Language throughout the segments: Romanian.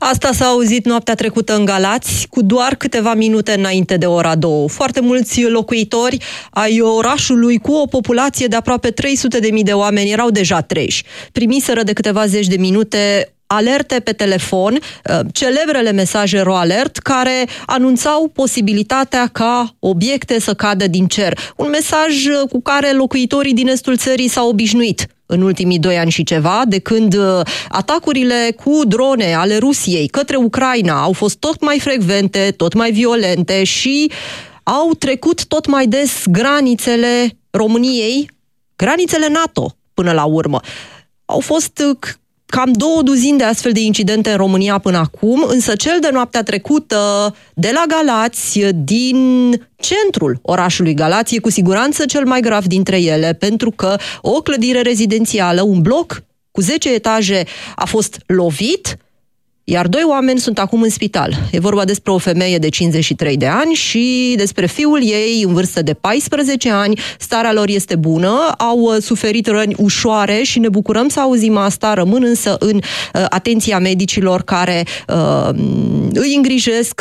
Asta s-a auzit noaptea trecută în Galați, cu doar câteva minute înainte de ora 2. Foarte mulți locuitori ai orașului, cu o populație de aproape 300.000 de oameni, erau deja treji. Primiseră de câteva zeci de minute alerte pe telefon, celebrele mesaje RoAlert, care anunțau posibilitatea ca obiecte să cadă din cer. Un mesaj cu care locuitorii din estul țării s-au obișnuit în ultimii 2 ani și ceva, de când atacurile cu drone ale Rusiei către Ucraina au fost tot mai frecvente, tot mai violente și au trecut tot mai des granițele României, granițele NATO până la urmă. Au fost cam 2 duzini de astfel de incidente în România până acum, însă cel de noaptea trecută de la Galați, din centrul orașului Galați, e cu siguranță cel mai grav dintre ele, pentru că o clădire rezidențială, un bloc cu 10 etaje a fost lovit, iar 2 oameni sunt acum în spital. E vorba despre o femeie de 53 de ani și despre fiul ei în vârstă de 14 ani. Starea lor este bună, au suferit răni ușoare și ne bucurăm să auzim asta. Rămân însă în atenția medicilor care îi îngrijesc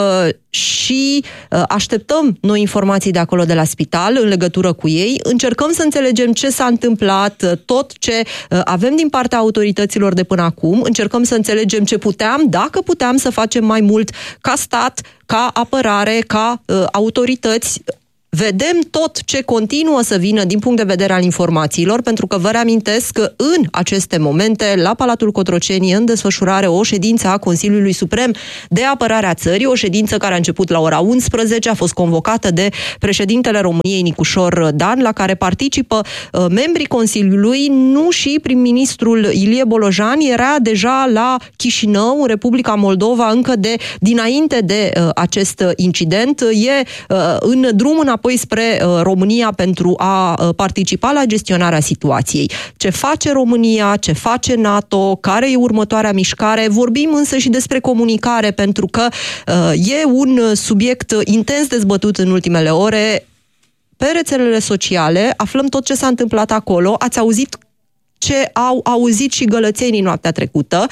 și așteptăm noi informații de acolo de la spital în legătură cu ei. Încercăm să înțelegem ce s-a întâmplat, tot ce avem din partea autorităților de până acum. Încercăm să înțelegem ce dacă puteam să facem mai mult ca stat, ca apărare, ca autorități. Vedem tot ce continuă să vină din punct de vedere al informațiilor, pentru că vă reamintesc că în aceste momente, la Palatul Cotroceni, în desfășurare o ședință a Consiliului Suprem de Apărare a Țării, o ședință care a început la ora 11, a fost convocată de președintele României, Nicușor Dan, la care participă membrii Consiliului, nu și prim-ministrul Ilie Bolojan. Era deja la Chișinău, în Republica Moldova, încă dinainte de acest incident. E în drum înapoi spre România pentru a participa la gestionarea situației. Ce face România, ce face NATO, care e următoarea mișcare. Vorbim însă și despre comunicare, pentru că e un subiect intens dezbătut în ultimele ore. Pe rețelele sociale aflăm tot ce s-a întâmplat acolo. Ați auzit ce au auzit și gălățenii noaptea trecută.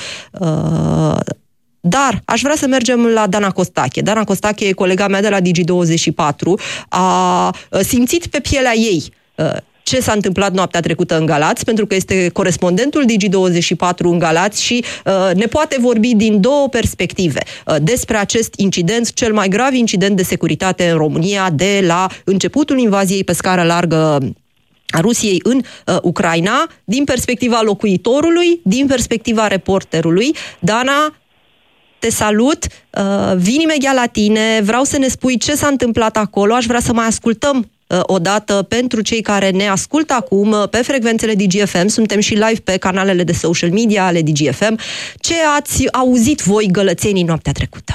Dar aș vrea să mergem la Dana Costache. Dana Costache e colega mea de la Digi24. A simțit pe pielea ei ce s-a întâmplat noaptea trecută în Galați, pentru că este corespondentul Digi24 în Galați și ne poate vorbi din 2 perspective despre acest incident, cel mai grav incident de securitate în România de la începutul invaziei pe scară largă a Rusiei în Ucraina, din perspectiva locuitorului, din perspectiva reporterului. Dana, te salut, vin imediat la tine, vreau să ne spui ce s-a întâmplat acolo, aș vrea să mai ascultăm odată pentru cei care ne ascultă acum pe frecvențele DGFM, suntem și live pe canalele de social media ale DGFM. Ce ați auzit voi, gălățenii, noaptea trecută?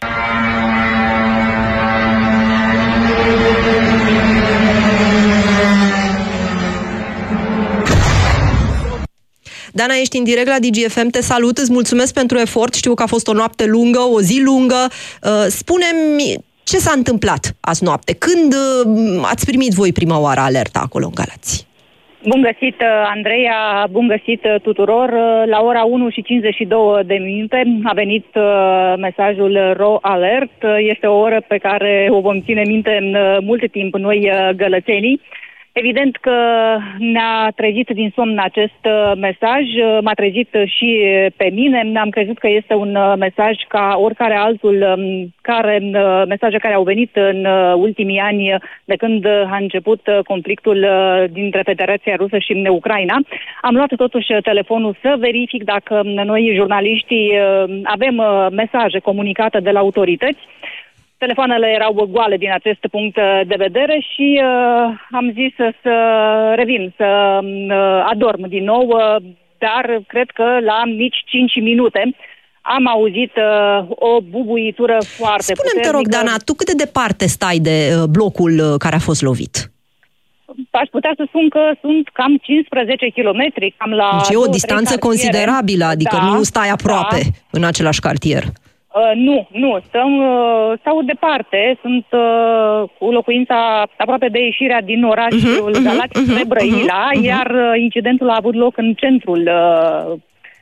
Dana, ești în direct la DGFM, te salut, îți mulțumesc pentru efort, știu că a fost o noapte lungă, o zi lungă. Spune-mi ce s-a întâmplat azi noapte, când ați primit voi prima oară alerta acolo în Galați? Bun găsit, Andreea, bun găsit tuturor. La ora 1:52 a venit mesajul RoAlert. Este o oră pe care o vom ține minte mult timp noi gălățenii. Evident că ne-a trezit din somn acest mesaj, m-a trezit și pe mine. Am crezut că este un mesaj ca oricare altul, mesaje care au venit în ultimii ani de când a început conflictul dintre Federația Rusă și Ucraina. Am luat totuși telefonul să verific dacă noi, jurnaliștii, avem mesaje comunicate de la autorități. Telefoanele erau goale din acest punct de vedere și am zis să revin, să adorm din nou, dar cred că la nici 5 minute am auzit o bubuitură foarte puternică. Spune-mi, te rog, Dana, tu cât de departe stai de blocul care a fost lovit? Aș putea să spun că sunt cam 15 kilometri, cam la... Deci e o distanță considerabilă, adică nu stai aproape în același cartier. Nu, stau departe, sunt cu locuința aproape de ieșirea din orașul Galați spre Brăila, iar incidentul a avut loc în centrul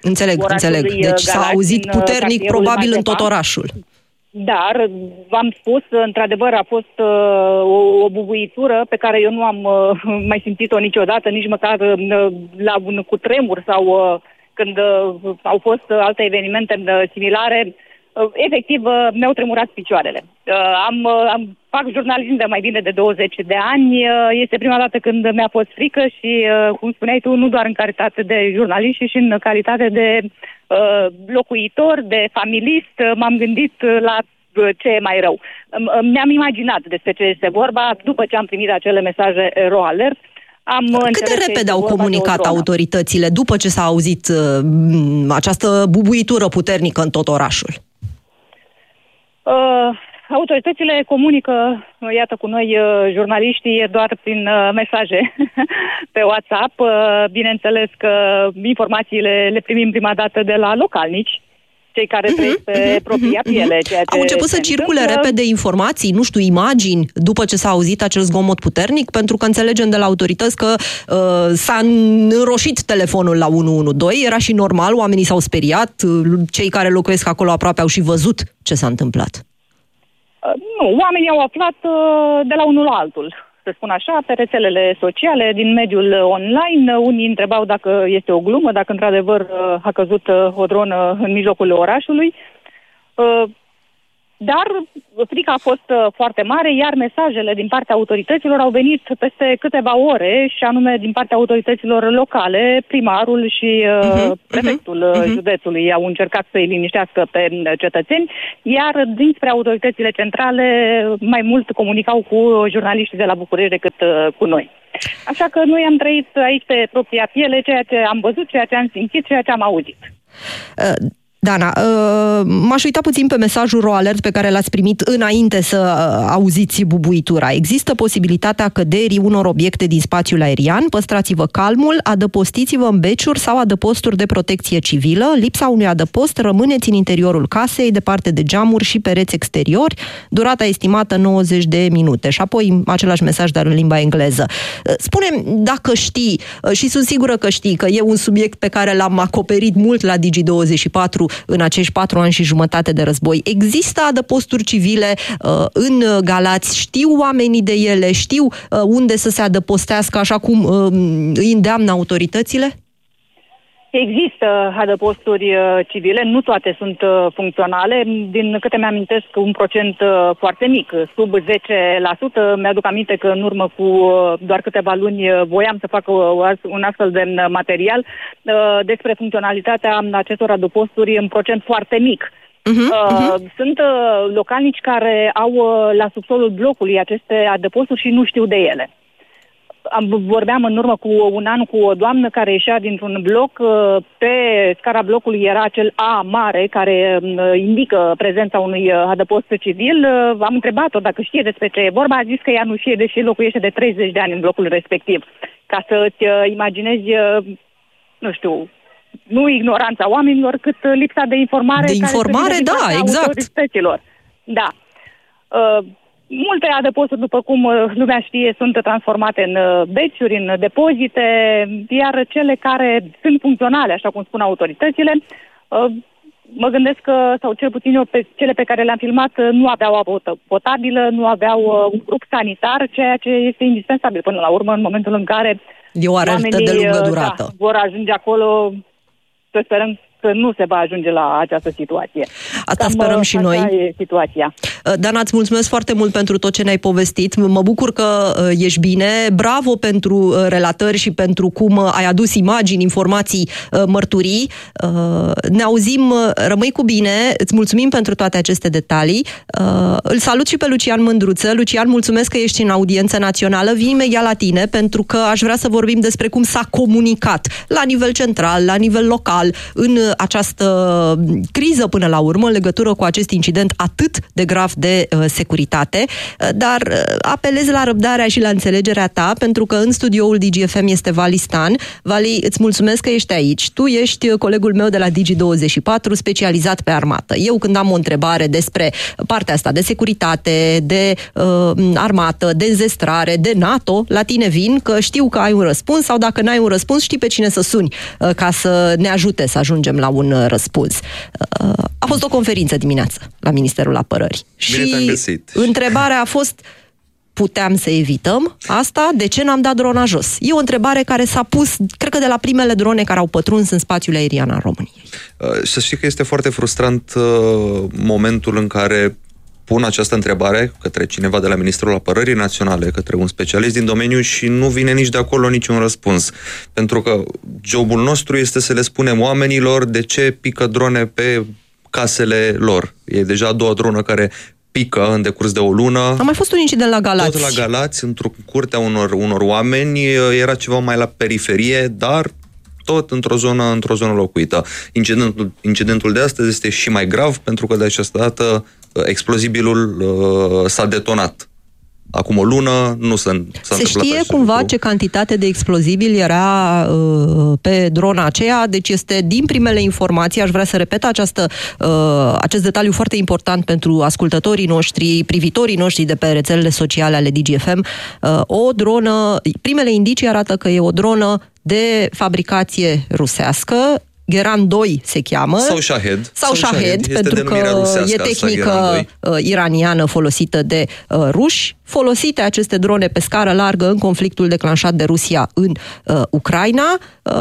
Înțeleg. Deci s-a auzit puternic, probabil în tot orașul. Dar, v-am spus, într-adevăr a fost o bubuitură pe care eu nu am mai simțit-o niciodată, nici măcar la un cutremur sau când au fost alte evenimente similare. Efectiv, mi-au tremurat picioarele. Fac jurnalism de mai bine de 20 de ani. Este prima dată când mi-a fost frică și, cum spuneai tu, nu doar în calitate de jurnalist, ci și în calitate de locuitor, de familist. M-am gândit la ce e mai rău. Mi-am imaginat despre ce este vorba după ce am primit acele mesaje RO Alert. Cât de repede au comunicat autoritățile după ce s-a auzit această bubuitură puternică în tot orașul? Autoritățile comunică, iată, cu noi, jurnaliștii, doar prin mesaje pe WhatsApp. Bineînțeles că informațiile le primim prima dată de la localnici, cei care trăiesc pe propria piele. Au început să circule repede informații, nu știu, imagini, după ce s-a auzit acel zgomot puternic, pentru că înțelegem de la autorități că s-a înroșit telefonul la 112, era și normal, oamenii s-au speriat, cei care locuiesc acolo aproape au și văzut ce s-a întâmplat. Nu, oamenii au aflat de la unul la altul, să spun așa, pe rețelele sociale, din mediul online. Unii întrebau dacă este o glumă, dacă într-adevăr a căzut o dronă în mijlocul orașului. Dar frica a fost foarte mare, iar mesajele din partea autorităților au venit peste câteva ore, și anume din partea autorităților locale. Primarul și prefectul județului au încercat să-i liniștească pe cetățeni, iar dinspre autoritățile centrale mai mult comunicau cu jurnaliștii de la București decât cu noi. Așa că noi am trăit aici pe propria piele ceea ce am văzut, ceea ce am simțit, ceea ce am auzit. Dana, m-aș uita puțin pe mesajul RO Alert pe care l-ați primit înainte să auziți bubuitura. Există posibilitatea căderii unor obiecte din spațiul aerian, păstrați-vă calmul, adăpostiți-vă în beciuri sau adăposturi de protecție civilă, lipsa unui adăpost, rămâneți în interiorul casei, departe de geamuri și pereți exteriori, durata estimată 90 de minute. Și apoi același mesaj, dar în limba engleză. Spune-mi dacă știi, și sunt sigură că știi, că e un subiect pe care l-am acoperit mult la Digi24 în acești 4 ani și jumătate de război. Există adăposturi civile în Galați? Știu oamenii de ele? Știu unde să se adăpostească, așa cum îi îndeamnă autoritățile? Există adăposturi civile, nu toate sunt funcționale. Din câte mi-amintesc, un procent foarte mic, sub 10%. Mi-aduc aminte că în urmă cu doar câteva luni voiam să fac un astfel de material despre funcționalitatea acestor adăposturi în procent foarte mic. Sunt localnici care au la subsolul blocului aceste adăposturi și nu știu de ele. Vorbeam în urmă cu un an cu o doamnă care ieșea dintr-un bloc. Pe scara blocului era acel A mare care indică prezența unui adăpost civil. Am întrebat-o dacă știe despre ce e vorba. A zis că ea nu știe, deși locuiește de 30 de ani în blocul respectiv. Ca să-ți imaginezi, nu știu, nu ignoranța oamenilor, cât lipsa de informare. De informare, da, exact. Da. Multe adăposturi, după cum lumea știe, sunt transformate în beciuri, în depozite, iar cele care sunt funcționale, așa cum spun autoritățile, mă gândesc că, sau cel puțin eu, pe cele pe care le-am filmat, nu aveau apă potabilă, nu aveau un grup sanitar, ceea ce este indispensabil până la urmă, în momentul în care e o alertă de lungă durată. Vor ajunge acolo, să sperăm că nu se va ajunge la această situație. Asta sperăm și noi. E situația. Dana, îți mulțumesc foarte mult pentru tot ce ne-ai povestit. Mă bucur că ești bine. Bravo pentru relatări și pentru cum ai adus imagini, informații, mărturii. Ne auzim, rămâi cu bine. Îți mulțumim pentru toate aceste detalii. Îl salut și pe Lucian Mândruță. Lucian, mulțumesc că ești în audiență națională. Vin imediat la tine, pentru că aș vrea să vorbim despre cum s-a comunicat la nivel central, la nivel local, în această criză până la urmă, în legătură cu acest incident atât de grav de securitate, dar apelez la răbdarea și la înțelegerea ta, pentru că în studioul DGFM este Vali Stan. Vali, îți mulțumesc că ești aici. Tu ești colegul meu de la Digi24, specializat pe armată. Eu, când am o întrebare despre partea asta de securitate, de armată, de înzestrare, de NATO, la tine vin, că știu că ai un răspuns, sau dacă n-ai un răspuns, știi pe cine să suni ca să ne ajute să ajungem la un răspuns. A fost o conferință dimineață la Ministerul Apărării. Bine și întrebarea a fost: puteam să evităm asta? De ce n-am dat drona jos? E o întrebare care s-a pus, cred că de la primele drone care au pătruns în spațiul aerian al României. Să știi că este foarte frustrant momentul în care pun această întrebare către cineva de la Ministerul Apărării Naționale, către un specialist din domeniu și nu vine nici de acolo niciun răspuns. Pentru că jobul nostru este să le spunem oamenilor de ce pică drone pe casele lor. E deja a doua dronă care pică în decurs de o lună. A mai fost un incident la Galați. Tot la Galați, într-o curtea unor oameni, era ceva mai la periferie, dar tot într-o zonă locuită. Incidentul de astăzi este și mai grav, pentru că de această dată explozibilul s-a detonat. Acum o lună nu s-a întâmplat. Se știe cumva lucru. Ce cantitate de explozibil era pe drona aceea? Deci este din primele informații, aș vrea să repet acest detaliu foarte important pentru ascultătorii noștri, privitorii noștri de pe rețelele sociale ale DGFM. O dronă, primele indicii arată că e o dronă de fabricație rusească, Geran 2 se cheamă. Sau Shahed, pentru că e tehnică iraniană folosită de ruși. Folosite aceste drone pe scară largă în conflictul declanșat de Rusia în Ucraina.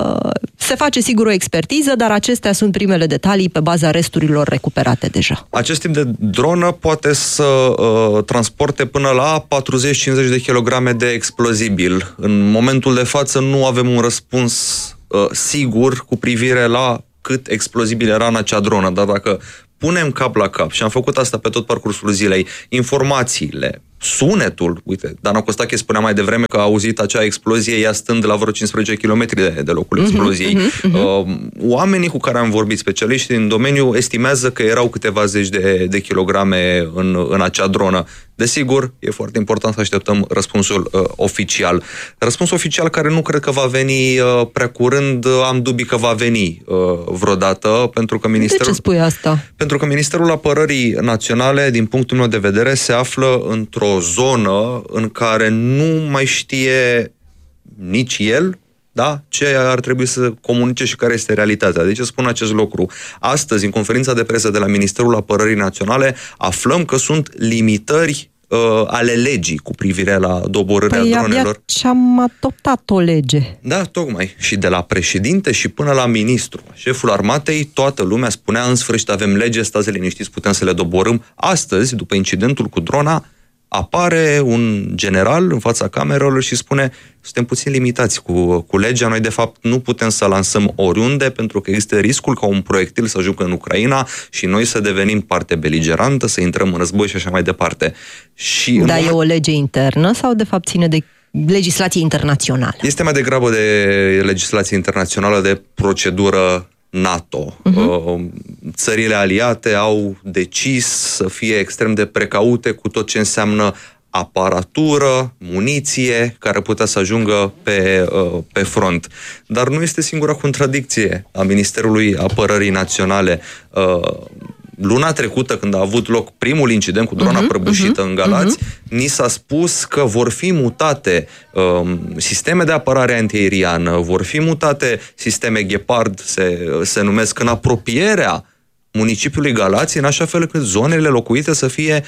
Se face sigur o expertiză, dar acestea sunt primele detalii pe baza resturilor recuperate deja. Acest tip de dronă poate să transporte până la 40-50 de kilograme de explozibil. În momentul de față nu avem un răspuns sigur cu privire la cât explozibil era în acea dronă, dar dacă punem cap la cap, și am făcut asta pe tot parcursul zilei, informațiile, sunetul, uite, Dana Costache spunea mai devreme că a auzit acea explozie ea stând la vreo 15 km de locul exploziei. Oamenii cu care am vorbit, specialiștii din domeniu, estimează că erau câteva zeci de kilograme în acea dronă. Desigur, e foarte important să așteptăm răspunsul oficial. Răspunsul oficial care nu cred că va veni prea curând, am dubii că va veni vreodată, pentru că Ministerul... De ce spui asta? Pentru că Ministerul Apărării Naționale, din punctul meu de vedere, se află într-o zonă în care nu mai știe nici el, da, ce ar trebui să comunice și care este realitatea. De ce spun acest lucru? Astăzi, în conferința de presă de la Ministerul Apărării Naționale, aflăm că sunt limitări ale legii cu privire la doborârea dronelor. Și-am adoptat o lege. Da, tocmai. Și de la președinte și până la ministru, șeful armatei, toată lumea spunea: în sfârșit avem lege, stați liniștiți, putem să le doborâm. Astăzi, după incidentul cu drona, apare un general în fața camerelor și spune: suntem puțin limitați cu legea, noi de fapt nu putem să lansăm oriunde pentru că există riscul ca un proiectil să ajungă în Ucraina și noi să devenim parte beligerantă, să intrăm în război și așa mai departe. Dar e o lege internă sau de fapt ține de legislație internațională? Este mai degrabă de legislație internațională, de procedură NATO. Țările aliate au decis să fie extrem de precaute cu tot ce înseamnă aparatură, muniție, care putea să ajungă pe front. Dar nu este singura contradicție a Ministerului Apărării Naționale. Luna trecută, când a avut loc primul incident cu drona prăbușită în Galați, ni s-a spus că vor fi mutate sisteme de apărare antiaeriană, vor fi mutate sisteme Gepard, se numesc, în apropierea municipiului Galați, în așa fel încât zonele locuite să fie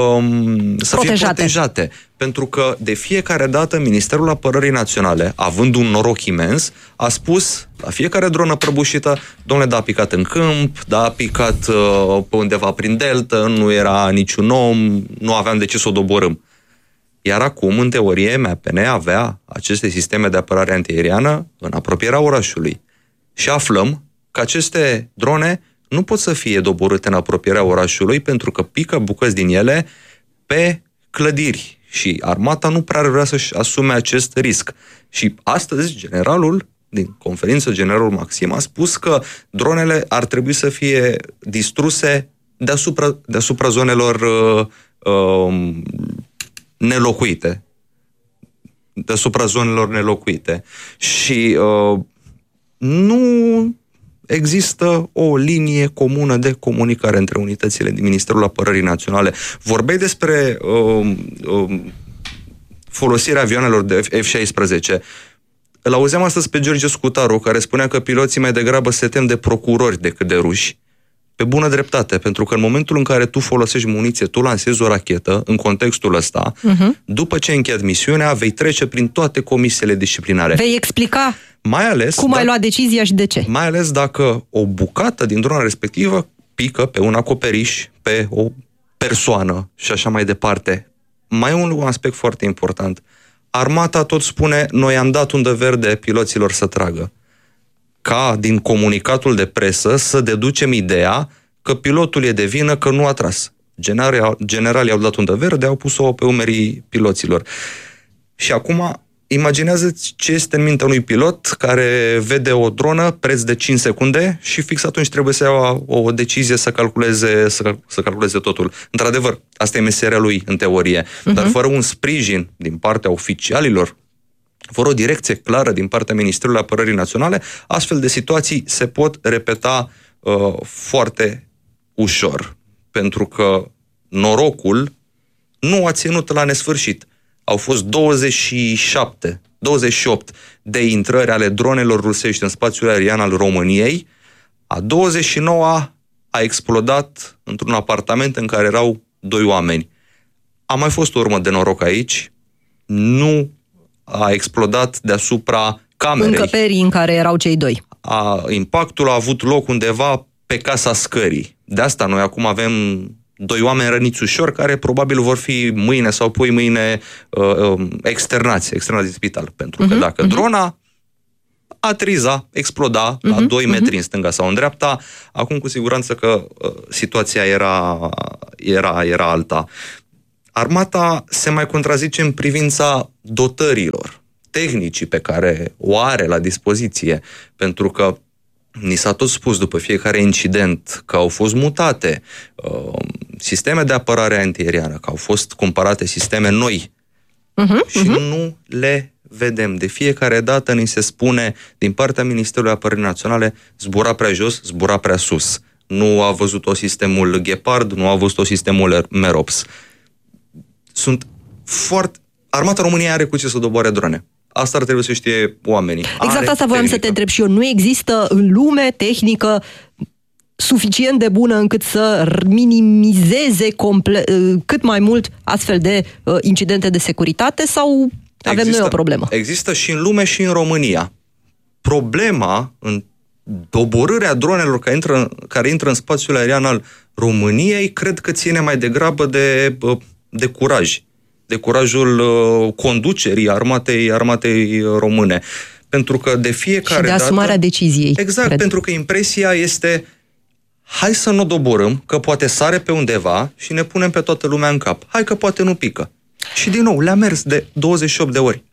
protejate. Pentru că de fiecare dată Ministerul Apărării Naționale, având un noroc imens, a spus la fiecare dronă prăbușită: domnule, da, a picat în câmp, da, a picat pe undeva prin delta, nu era niciun om, nu aveam de ce să o doborâm. Iar acum, în teorie, MAPN avea aceste sisteme de apărare antiaeriană în apropierea orașului. Și aflăm că aceste drone nu pot să fie doborâte în apropierea orașului pentru că pică bucăți din ele pe clădiri și armata nu prea vrea să-și asume acest risc. Și astăzi generalul din conferință, generalul Maxim, a spus că dronele ar trebui să fie distruse deasupra zonelor nelocuite. Deasupra zonelor nelocuite. Și nu există o linie comună de comunicare între unitățile din Ministerul Apărării Naționale. Vorbeai despre folosirea avioanelor de F-16. îl auzeam astăzi pe George Scutaru, care spunea că piloții mai degrabă se tem de procurori decât de ruși. Pe bună dreptate, pentru că în momentul în care tu folosești muniție, tu lansezi o rachetă, în contextul ăsta, după ce încheiat misiunea, vei trece prin toate comisiile disciplinare. Vei explica cum ai luat decizia și de ce. Mai ales dacă o bucată din drona respectivă pică pe un acoperiș, pe o persoană și așa mai departe. Mai e un aspect foarte important. Armata tot spune, noi am dat undă verde piloților să tragă. Ca din comunicatul de presă să deducem ideea că pilotul e de vină că nu a tras. Generalii au dat undă verde, au pus-o pe umerii piloților. Și acum, imaginează-ți ce este în mintea unui pilot care vede o dronă, preț de 5 secunde și fix atunci trebuie să ia o decizie să calculeze totul. Într-adevăr, asta e meseria lui în teorie, dar fără un sprijin din partea oficialilor, fără o direcție clară din partea Ministerului Apărării Naționale, astfel de situații se pot repeta foarte ușor. Pentru că norocul nu a ținut la nesfârșit. Au fost 28 de intrări ale dronelor rusești în spațiul aerian al României. A 29-a a explodat într-un apartament în care erau 2 oameni. A mai fost o urmă de noroc aici. Nu a explodat deasupra camerei. Încăperii în care erau cei 2. Impactul a avut loc undeva pe casa scării. De asta noi acum avem 2 oameni răniți ușor care probabil vor fi mâine sau poi mâine externați din spital. Pentru că dacă drona ateriza, exploda la 2 metri în stânga sau în dreapta, acum cu siguranță că situația era alta. Armata se mai contrazice în privința dotărilor, tehnicii pe care o are la dispoziție, pentru că ni s-a tot spus după fiecare incident că au fost mutate sisteme de apărare antiaeriană, că au fost cumpărate sisteme noi și nu le vedem. De fiecare dată ni se spune din partea Ministerului Apărării Naționale, zbura prea jos, zbura prea sus. Nu a văzut-o sistemul Gepard, nu a văzut-o sistemul Merops. Armata României are cu ce să doboare drone. Asta ar trebui să știe oamenii. Exact asta voiam să te întreb și eu. Nu există în lume tehnică suficient de bună încât să minimizeze cât mai mult astfel de incidente de securitate sau avem noi o problemă? Există și în lume și în România. Problema în doborârea dronelor care intră în spațiul aerian al României cred că ține mai degrabă de curaj. De curajul conducerii armatei române. Pentru că de fiecare dată... Și de asumarea deciziei. Exact, cred. Pentru că impresia este hai să nu doborâm, că poate sare pe undeva și ne punem pe toată lumea în cap. Hai că poate nu pică. Și din nou, le-a mers de 28 de ori.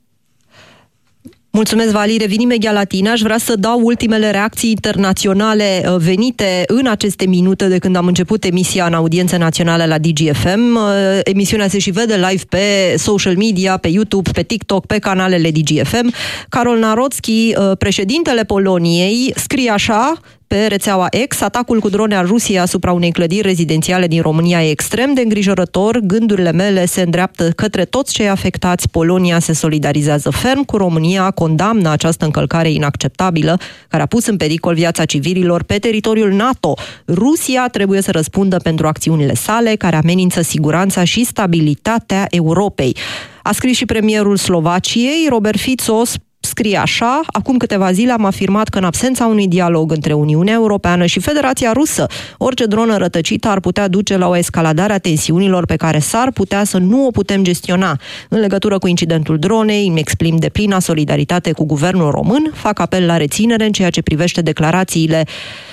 Mulțumesc, Vali. Revin imediat la tine. Aș vrea să dau ultimele reacții internaționale venite în aceste minute de când am început emisia în audiență națională la DGFM. Emisiunea se și vede live pe social media, pe YouTube, pe TikTok, pe canalele DGFM. Karol Nawrocki, președintele Poloniei, scrie așa pe rețeaua X: atacul cu drone al Rusiei asupra unei clădiri rezidențiale din România e extrem de îngrijorător. Gândurile mele se îndreaptă către toți cei afectați. Polonia se solidarizează ferm cu România, condamnă această încălcare inacceptabilă care a pus în pericol viața civililor pe teritoriul NATO. Rusia trebuie să răspundă pentru acțiunile sale care amenință siguranța și stabilitatea Europei. A scris și premierul Slovaciei, Robert Fico. Scrie așa: acum câteva zile am afirmat că în absența unui dialog între Uniunea Europeană și Federația Rusă, orice dronă rătăcită ar putea duce la o escaladare a tensiunilor pe care s-ar putea să nu o putem gestiona. În legătură cu incidentul dronei, îmi exprim deplina solidaritate cu guvernul român, fac apel la reținere în ceea ce privește declarațiile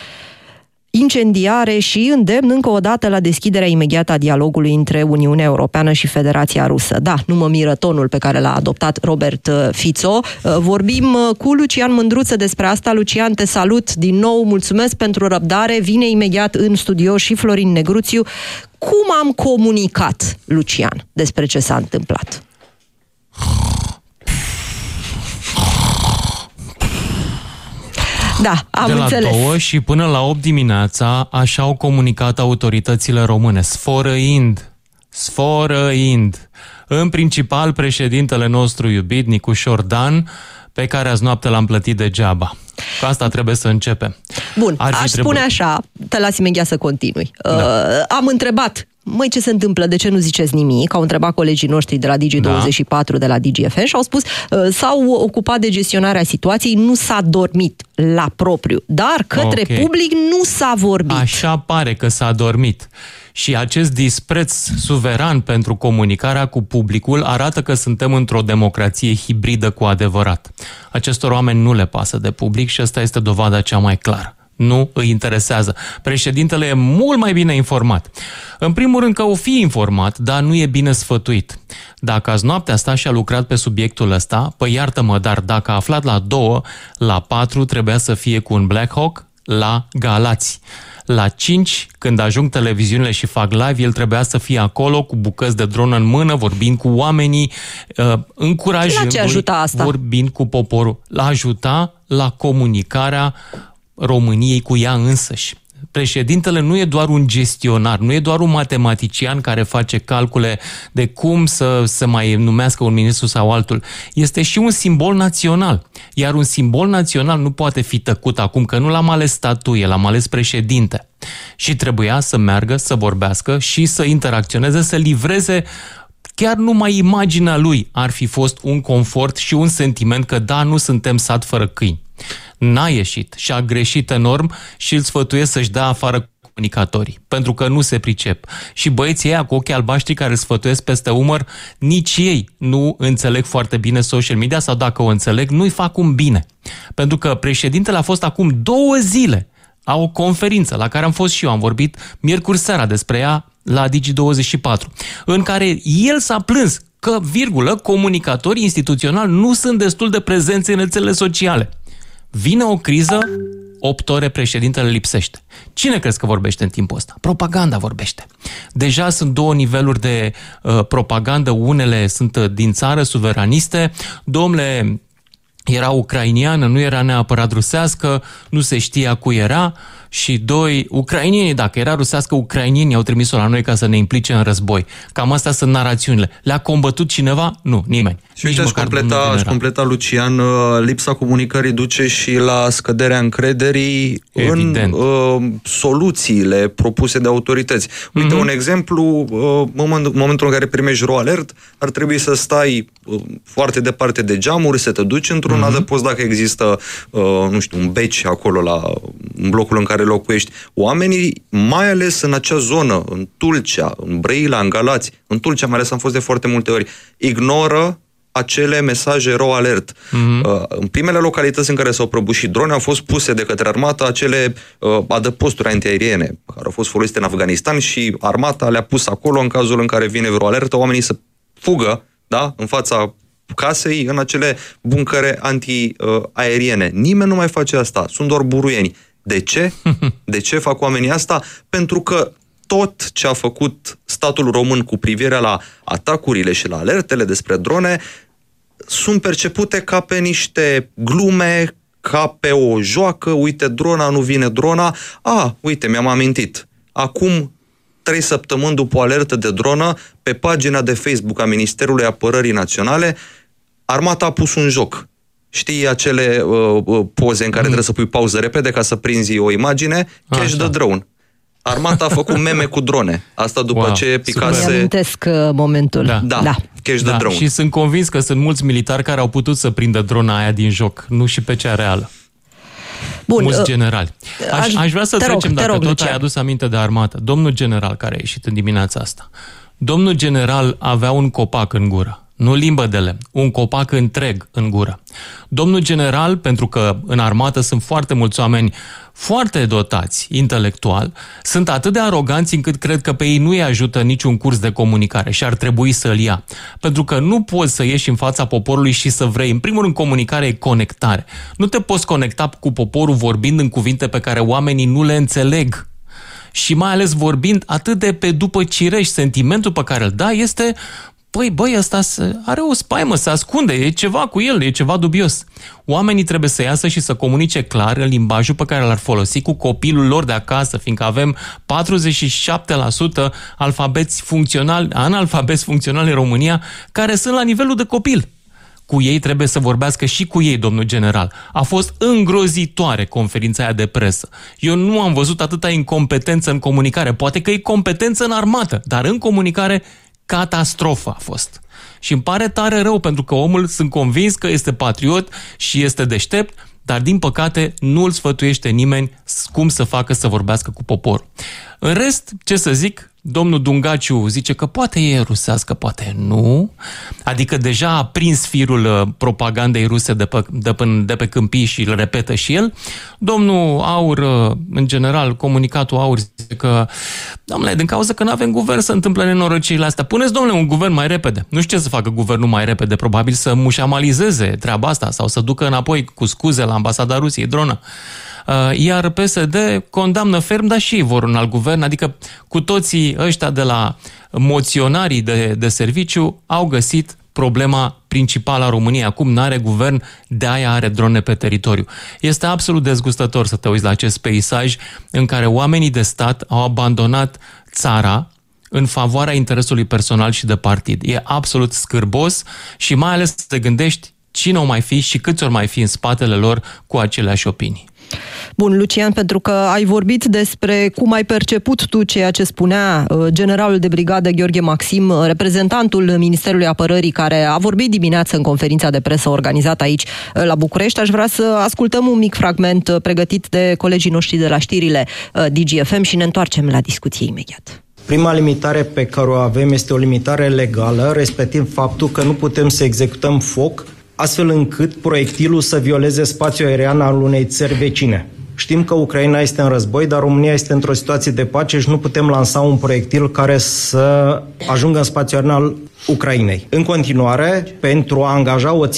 incendiare și îndemn încă o dată la deschiderea imediată a dialogului între Uniunea Europeană și Federația Rusă. Da, nu mă miră tonul pe care l-a adoptat Robert Fico. Vorbim cu Lucian Mândruță despre asta. Lucian, te salut din nou, mulțumesc pentru răbdare. Vine imediat în studio și Florin Negruțiu. Cum am comunicat, Lucian, despre ce s-a întâmplat? Da, am înțeles. De la 2 și până la 8 dimineața, așa au comunicat autoritățile române, sfărăind. În principal, președintele nostru iubit, Nicușor Dan, pe care azi noapte l-am plătit degeaba. Cu asta trebuie să începem. Bun, aș spune așa, te las imediat să continui. Am întrebat, măi, ce se întâmplă, de ce nu ziceți nimic? Au întrebat colegii noștri de la Digi24, de la DGFN și au spus, s-au ocupat de gestionarea situației, nu s-a dormit la propriu, dar către public nu s-a vorbit. Așa pare că s-a dormit. Și acest dispreț suveran pentru comunicarea cu publicul arată că suntem într-o democrație hibridă cu adevărat. Acestor oameni nu le pasă de public și asta este dovada cea mai clară. Nu îi interesează. Președintele e mult mai bine informat. În primul rând că o fi informat, dar nu e bine sfătuit. Dacă azi noaptea asta și-a lucrat pe subiectul ăsta, păi iartă-mă, dar dacă a aflat la 2, la 4 trebuia să fie cu un Black Hawk la Galați. La 5, când ajung televiziunile și fac live, el trebuia să fie acolo cu bucăți de dronă în mână, vorbind cu oamenii, încurajându-i, vorbind cu poporul. L-ajuta la comunicarea României cu ea însăși. Președintele nu e doar un gestionar, nu e doar un matematician care face calcule de cum să se mai numească un ministru sau altul. Este și un simbol național. Iar un simbol național nu poate fi tăcut acum, că nu l-am ales statuie, l-am ales președinte. Și trebuia să meargă, să vorbească și să interacționeze, să livreze. Chiar numai imaginea lui ar fi fost un confort și un sentiment că da, nu suntem sat fără câini. N-a ieșit și a greșit enorm și îl sfătuiesc să-și dea afară comunicatorii, pentru că nu se pricep. Și băieții ăia cu ochii albaștri care îl sfătuiesc peste umăr, nici ei nu înțeleg foarte bine social media sau dacă o înțeleg, nu-i fac un bine. Pentru că președintele a fost acum 2 zile la o conferință la care am fost și eu, am vorbit miercuri seara despre ea la Digi24, în care el s-a plâns că, comunicatorii instituționali nu sunt destul de prezenți în rețelele sociale. Vine o criză, 8 ore președintele lipsește. Cine crezi că vorbește în timpul ăsta? Propaganda vorbește. Deja sunt 2 niveluri de propagandă, unele sunt din țară, suveraniste, domnule, era ucrainiană, nu era neapărat rusească, nu se știa cui era, și 2, ucrainienii, dacă era rusească, ucrainienii au trimis-o la noi ca să ne implice în război. Cam astea sunt narațiunile. Le-a combătut cineva? Nu, nimeni. Și uite, aș completa, Lucian, lipsa comunicării duce și la scăderea încrederii în soluțiile propuse de autorități. Uite, un exemplu, în momentul în care primești RO alert, ar trebui să stai foarte departe de geamuri, să te duci într-un adăpost dacă există, nu știu, un beci acolo în blocul în care locuiești. Oamenii, mai ales în acea zonă, în Tulcea, în Brăila, în Galați, în Tulcea mai ales am fost de foarte multe ori, ignoră acele mesaje RO alert. În primele localități în care s-au prăbușit drone au fost puse de către armată acele adăposturi antiaeriene care au fost folosite în Afganistan și armata le-a pus acolo în cazul în care vine vreo alertă, oamenii să fugă, da, în fața casei, în acele buncăre antiaeriene. Nimeni nu mai face asta. Sunt doar buruieni. De ce? De ce fac oamenii asta? Pentru că tot ce a făcut statul român cu privire la atacurile și la alertele despre drone sunt percepute ca pe niște glume, ca pe o joacă. Uite, drona, nu vine drona. Uite, mi-am amintit. Acum 3 săptămâni după o alertă de dronă, pe pagina de Facebook a Ministerului Apărării Naționale, armata a pus un joc. Știi acele poze în care trebuie să pui pauză repede ca să prinzi o imagine? Catch the drone. Armata a făcut meme cu drone. Asta după ce picase... Îmi amintesc momentul. Da. Catch the drone. Și sunt convins că sunt mulți militari care au putut să prindă drona aia din joc, nu și pe cea reală. Bun, mulți generali. Aș vrea să trecem, dacă tot ai adus aminte de armată. Domnul general care a ieșit în dimineața asta. Domnul general avea un copac în gură. Nu limbă de lemn, un copac întreg în gură. Domnul general, pentru că în armată sunt foarte mulți oameni foarte dotați intelectual, sunt atât de aroganți încât cred că pe ei nu îi ajută niciun curs de comunicare și ar trebui să-l ia. Pentru că nu poți să ieși în fața poporului și să vrei. În primul rând, comunicare e conectare. Nu te poți conecta cu poporul vorbind în cuvinte pe care oamenii nu le înțeleg. Și mai ales vorbind atât de pe după cireș, sentimentul pe care îl dai este... Băi, ăsta are o spaimă, se ascunde, e ceva cu el, e ceva dubios. Oamenii trebuie să iasă și să comunice clar în limbajul pe care l-ar folosi cu copilul lor de acasă, fiindcă avem 47% analfabeți funcționali în România care sunt la nivelul de copil. cu ei, trebuie să vorbească și cu ei, domnul general. A fost îngrozitoare conferința aia de presă. Eu nu am văzut atâta incompetență în comunicare. Poate că e competență în armată, dar în comunicare catastrofă a fost. Și îmi pare tare rău, pentru că omul, sunt convins că este patriot și este deștept, dar din păcate nu îl sfătuiește nimeni cum să facă să vorbească cu poporul. În rest, ce să zic, domnul Dungaciu zice că poate e rusească, poate nu. Adică deja a prins firul propagandei ruse de pe câmpii și îl repetă și el. Domnul Aur, în general, comunicatul Aur, zice că, domnule, din cauza că nu avem guvern să întâmple nenorocirile astea. Puneți, domnule, un guvern mai repede. Nu știu ce să facă guvernul mai repede, probabil să mușamalizeze treaba asta sau să ducă înapoi cu scuze la ambasada Rusiei, dronă. Iar PSD condamnă ferm, dar și ei vor un alt guvern, adică cu toții ăștia de la moționarii de serviciu au găsit problema principală a României. Acum n-are guvern, de-aia are drone pe teritoriu. Este absolut dezgustător să te uiți la acest peisaj în care oamenii de stat au abandonat țara în favoarea interesului personal și de partid. E absolut scârbos și mai ales să te gândești cine o mai fi și câți ori mai fi în spatele lor cu aceleași opinii. Bun, Lucian, pentru că ai vorbit despre cum ai perceput tu ceea ce spunea generalul de brigadă Gheorghe Maxim, reprezentantul Ministerului Apărării, care a vorbit dimineață în conferința de presă organizată aici la București, aș vrea să ascultăm un mic fragment pregătit de colegii noștri de la știrile DGFM și ne întoarcem la discuție imediat. Prima limitare pe care o avem este o limitare legală, respectiv faptul că nu putem să executăm foc astfel încât proiectilul să violeze spațiul aerian al unei țări vecine. Știm că Ucraina este în război, dar România este într-o situație de pace și nu putem lansa un proiectil care să ajungă în spațiul aerian al Ucrainei. În continuare, pentru a angaja o